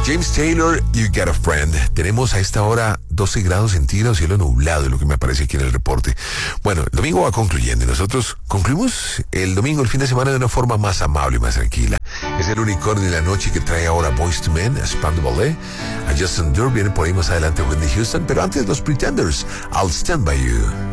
James Taylor, You Got a Friend. Tenemos a esta hora 12 grados centígrados, cielo nublado, es lo que me aparece aquí en el reporte. Bueno, el domingo va concluyendo y nosotros concluimos el domingo, el fin de semana, de una forma más amable y más tranquila. Es el unicornio de la noche que trae ahora Boyz II Men, a Spandau Ballet, a Justin Durr, viene por ahí más adelante Whitney Houston, pero antes los Pretenders, I'll Stand By You.